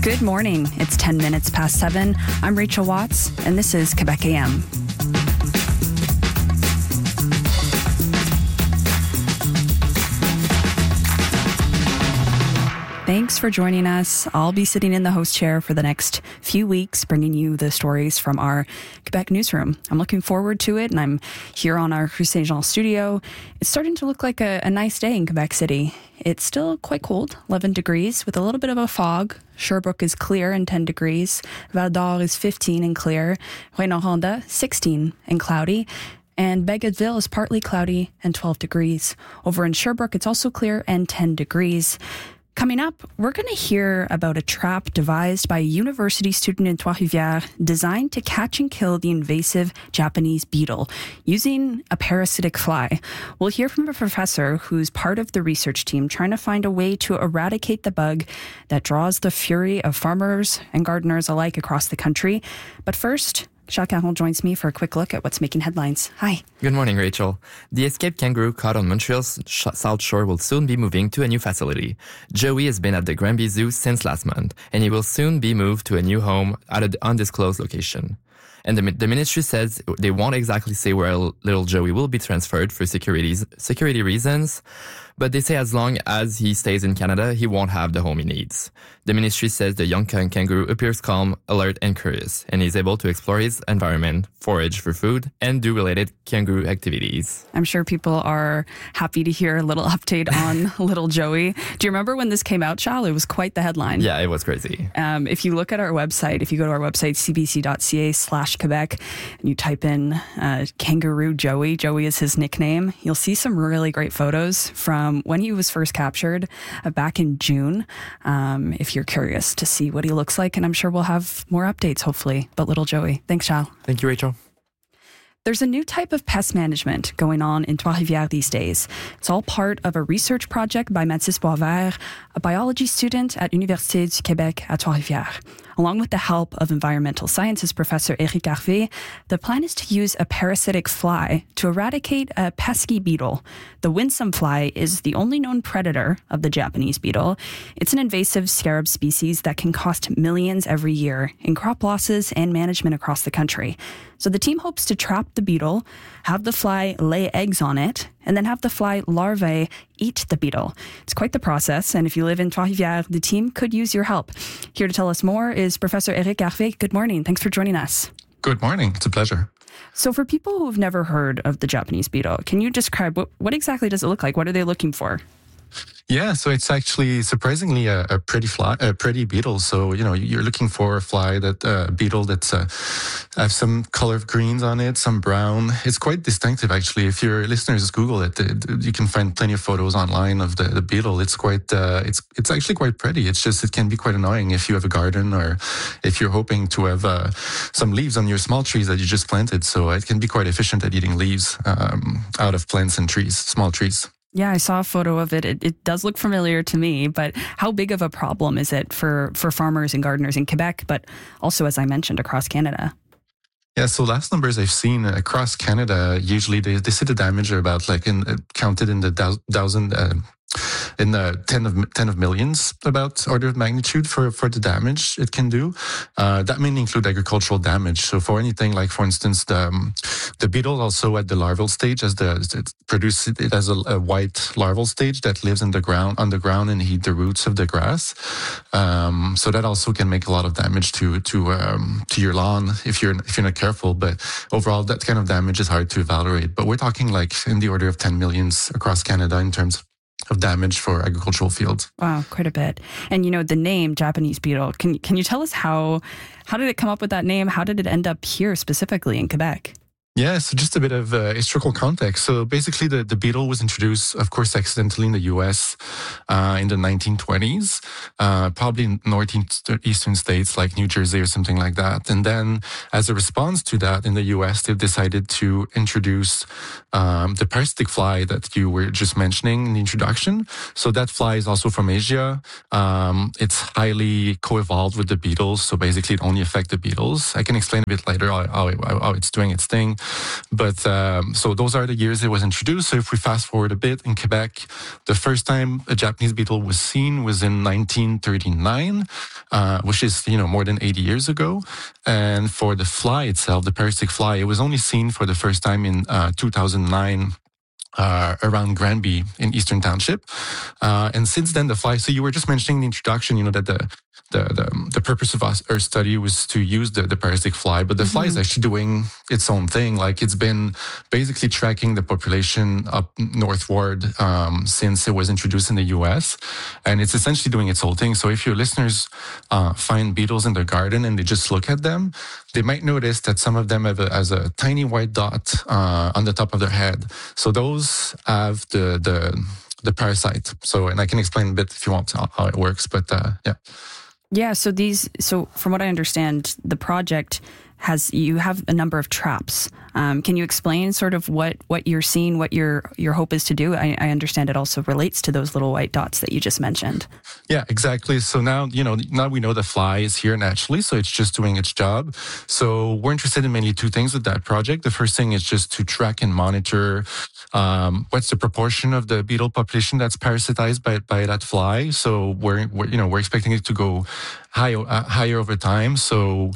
Good morning. It's 10 minutes past 7. I'm Rachel Watts, and this is Quebec AM. Thanks for joining us. I'll be sitting in the host chair for the next few weeks, bringing you the stories from our Quebec newsroom. I'm looking forward to it, and I'm here on our Rue Saint-Jean studio. It's starting to look like a nice day in Quebec City. It's still quite cold, 11 degrees, with a little bit of a fog. Sherbrooke is clear and 10 degrees. Val-d'Or is 15 and clear. Rouyn-Noranda, 16 and cloudy. And Bagotville is partly cloudy and 12 degrees. Over in Sherbrooke, it's also clear and 10 degrees. Coming up, we're going to hear about a trap devised by a university student in Trois-Rivières designed to catch and kill the invasive Japanese beetle using a parasitic fly. We'll hear from a professor who's part of the research team trying to find a way to eradicate the bug that draws the fury of farmers and gardeners alike across the country. But first, Charles Caron joins me for a quick look at what's making headlines. Hi. Good morning, Rachel. The escaped kangaroo caught on Montreal's South Shore will soon be moving to a new facility. Joey has been at the Granby Zoo since last month, and he will soon be moved to a new home at an undisclosed location. And the ministry says they won't exactly say where little Joey will be transferred for security reasons, but they say as long as he stays in Canada, he won't have the home he needs. The ministry says the young kangaroo appears calm, alert, and curious, and he's able to explore his environment, forage for food, and do related kangaroo activities. I'm sure people are happy to hear a little update on little Joey. Do you remember when this came out, Charles? It was quite the headline. Yeah, it was crazy. If you look at our website, if you go to our website, cbc.ca/Quebec, and you type in kangaroo Joey is his nickname, you'll see some really great photos from when he was first captured back in June. If you're curious to see what he looks like, and I'm sure we'll have more updates, hopefully, about little Joey. Thanks, Charles. Thank you, Rachel. There's a new type of pest management going on in Trois-Rivières these days. It's all part of a research project by Mathis Boisvert, a biology student at Université du Québec at Trois-Rivières. Along with the help of environmental sciences professor Éric Harvey, the plan is to use a parasitic fly to eradicate a pesky beetle. The winsome fly is the only known predator of the Japanese beetle. It's an invasive scarab species that can cost millions every year in crop losses and management across the country. So the team hopes to trap the beetle, have the fly lay eggs on it, and then have the fly larvae eat the beetle. It's quite the process, and if you live in Trois-Rivières, the team could use your help. Here to tell us more is Professor Éric Harvey. Good morning. Thanks for joining us. Good morning. It's a pleasure. So for people who have never heard of the Japanese beetle, can you describe what exactly does it look like? What are they looking for? Yeah, so it's actually surprisingly a pretty beetle. So, you're looking for a fly beetle that's have some color of greens on it, some brown. It's quite distinctive, actually. If your listeners Google it, you can find plenty of photos online of the beetle. It's quite, it's actually quite pretty. It's just, it can be quite annoying if you have a garden or if you're hoping to have some leaves on your small trees that you just planted. So it can be quite efficient at eating leaves out of plants and trees, small trees. Yeah, I saw a photo of it. It does look familiar to me, but how big of a problem is it for farmers and gardeners in Quebec, but also, as I mentioned, across Canada? Yeah, so last numbers I've seen across Canada, usually they say the damage are about counted in the in the 10 of millions, about order of magnitude for the damage it can do. That may include agricultural damage. So for anything like, for instance, the beetle also at the larval stage, it has a white larval stage that lives on the ground and eat the roots of the grass. So that also can make a lot of damage to your lawn if you're not careful. But overall, that kind of damage is hard to evaluate. But we're talking like in the order of 10 millions across Canada in terms of damage for agricultural fields. Wow, quite a bit. And the name Japanese beetle, can you tell us how did it come up with that name? How did it end up here specifically in Quebec? Yeah, so just a bit of historical context. So basically the beetle was introduced, of course, accidentally in the US in the 1920s, probably in northeastern states like New Jersey or something like that. And then as a response to that in the US, they've decided to introduce the parasitic fly that you were just mentioning in the introduction. So that fly is also from Asia. It's highly co-evolved with the beetles. So basically it only affects the beetles. I can explain a bit later how it's doing its thing. But so those are the years it was introduced. So if we fast forward a bit, in Quebec, the first time a Japanese beetle was seen was in 1939, which is, more than 80 years ago. And for the fly itself, the parasitic fly, it was only seen for the first time in 2009. Around Granby in Eastern Township. And since then, the fly, so you were just mentioning in the introduction, that the purpose of our study was to use the parasitic fly, but the fly is actually doing its own thing. Like, it's been basically tracking the population up northward since it was introduced in the US, and it's essentially doing its whole thing. So if your listeners find beetles in their garden and they just look at them, they might notice that some of them have a tiny white dot on the top of their head. So those have the parasite. So, and I can explain a bit if you want how it works, but yeah. Yeah, so from what I understand, the project you have a number of traps. Can you explain sort of what you're seeing, what your hope is to do? I understand it also relates to those little white dots that you just mentioned. Yeah, exactly. So now we know the fly is here naturally, so it's just doing its job. So we're interested in mainly two things with that project. The first thing is just to track and monitor what's the proportion of the beetle population that's parasitized by that fly. So we're expecting it to go higher over time. So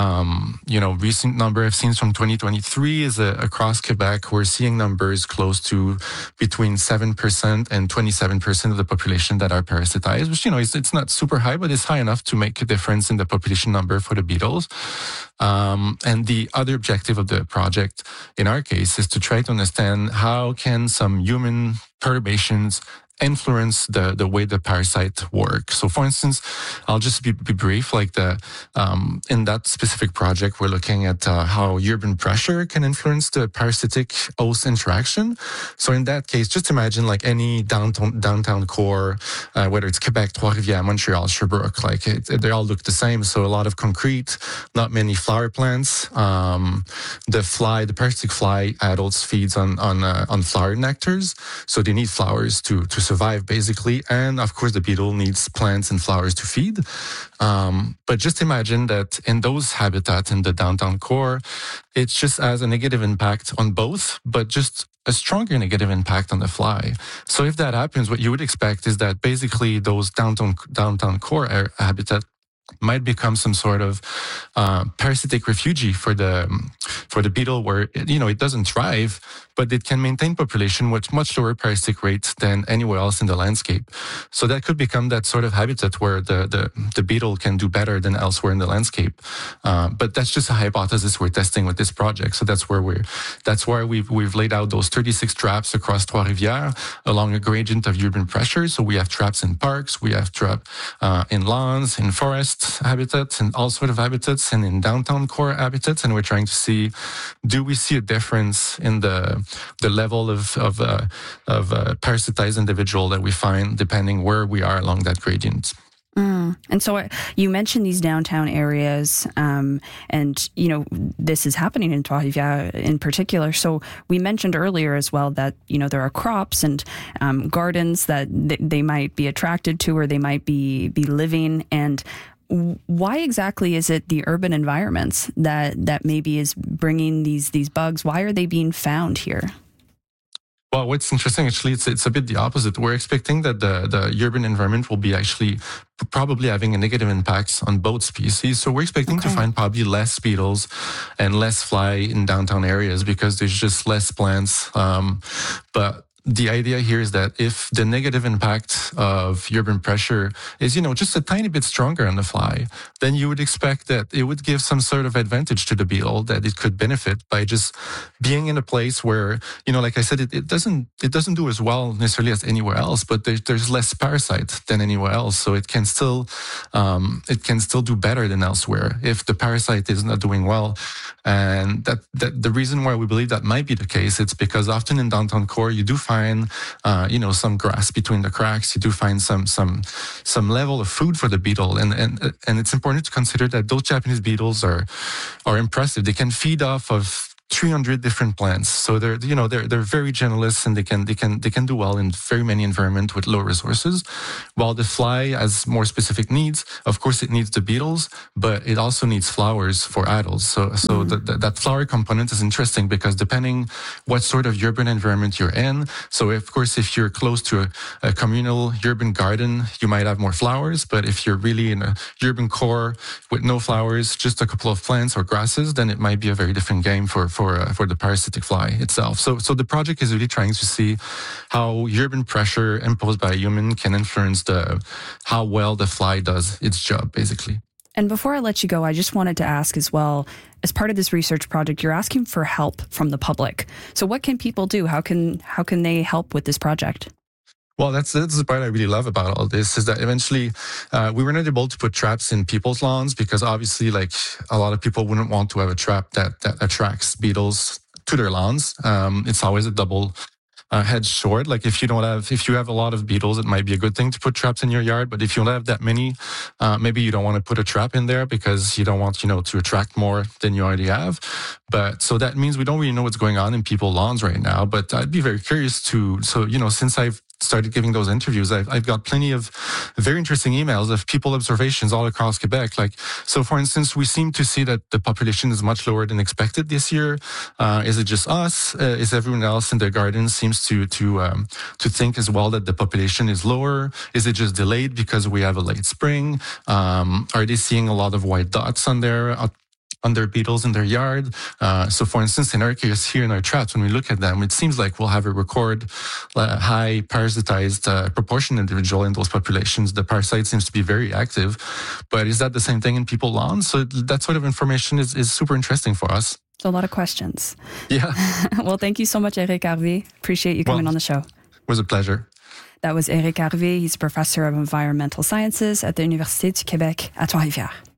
recent number I've seen from 2023 is across Quebec, we're seeing numbers close to between 7% and 27% of the population that are parasitized, which, it's not super high, but it's high enough to make a difference in the population number for the beetles. And the other objective of the project, in our case, is to try to understand how can some human perturbations influence the way the parasite works. So, for instance, I'll just be brief. Like in that specific project, we're looking at how urban pressure can influence the parasitic host interaction. So, in that case, just imagine like any downtown core, whether it's Quebec, Trois-Rivières, Montreal, Sherbrooke, they all look the same. So, a lot of concrete, not many flower plants. The parasitic fly adults feeds on flower nectars, so they need flowers to survive, basically. And of course, the beetle needs plants and flowers to feed. But just imagine that in those habitats in the downtown core, it just has a negative impact on both, but just a stronger negative impact on the fly. So if that happens, what you would expect is that basically those downtown core habitat might become some sort of parasitic refugee for the beetle, where it doesn't thrive, but it can maintain population with much lower parasitic rates than anywhere else in the landscape. So that could become that sort of habitat where the beetle can do better than elsewhere in the landscape. But that's just a hypothesis we're testing with this project. So that's why we've laid out those 36 traps across Trois-Rivières along a gradient of urban pressure. So we have traps in parks, we have traps in lawns, in forest habitats, and all sort of habitats, and in downtown core habitats. And we're trying to see, do we see a difference in the level of parasitized individual that we find depending where we are along that gradient. And so you mentioned these downtown areas, and, this is happening in Trois-Rivières in particular. So we mentioned earlier as well that, there are crops and gardens that they might be attracted to, or they might be living. And why exactly is it the urban environments that maybe is bringing these bugs? Why are they being found here? Well, what's interesting, actually, it's a bit the opposite. We're expecting that the urban environment will be actually probably having a negative impact on both species. So we're expecting to find probably less beetles and less fly in downtown areas because there's just less plants. But the idea here is that if the negative impact of urban pressure is, just a tiny bit stronger on the fly, then you would expect that it would give some sort of advantage to the beetle, that it could benefit by just being in a place where, like I said, it doesn't do as well necessarily as anywhere else, but there's less parasite than anywhere else. So it can still do better than elsewhere if the parasite is not doing well. And that the reason why we believe that might be the case, it's because often in downtown core, you do find some grass between the cracks. You do find some level of food for the beetle, and it's important to consider that those Japanese beetles are impressive. They can feed off of 300 different plants. So they're very generalist, and they can do well in very many environments with low resources. While the fly has more specific needs. Of course, it needs the beetles, but it also needs flowers for adults. So that flower component is interesting because depending what sort of urban environment you're in. So of course, if you're close to a communal urban garden, you might have more flowers. But if you're really in a urban core with no flowers, just a couple of plants or grasses, then it might be a very different game for the parasitic fly itself. So the project is really trying to see how urban pressure imposed by a human can influence how well the fly does its job, basically. And before I let you go, I just wanted to ask as well, as part of this research project, you're asking for help from the public. So what can people do? How can they help with this project? Well, that's the part I really love about all this, is that eventually we were not able to put traps in people's lawns because obviously, like, a lot of people wouldn't want to have a trap that attracts beetles to their lawns. It's always a double head sword. Like if you have a lot of beetles, it might be a good thing to put traps in your yard. But if you don't have that many, maybe you don't want to put a trap in there because you don't want, to attract more than you already have. But so that means we don't really know what's going on in people's lawns right now. But I'd be very curious since I've started giving those interviews, I've got plenty of very interesting emails of people observations all across Quebec. Like, so for instance, we seem to see that the population is much lower than expected this year. Is it just us? Is everyone else in their garden seems to think as well that the population is lower? Is it just delayed because we have a late spring? Are they seeing a lot of white dots on their beetles in their yard? So for instance, in our case here in our traps, when we look at them, it seems like we'll have a record high parasitized proportion individual in those populations. The parasite seems to be very active, but is that the same thing in people's lawns? So that sort of information is super interesting for us. So a lot of questions. Yeah. Well, thank you so much, Eric Harvey. Appreciate you coming on the show. It was a pleasure. That was Eric Harvey. He's a professor of environmental sciences at the Université du Québec à Trois-Rivières.